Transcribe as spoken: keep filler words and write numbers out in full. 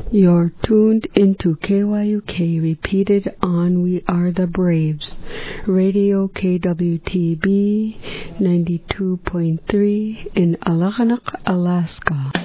You're tuned into K Y U K, repeated on We Are the Braves, Radio K W T B ninety-two point three in Alakanak, Alaska.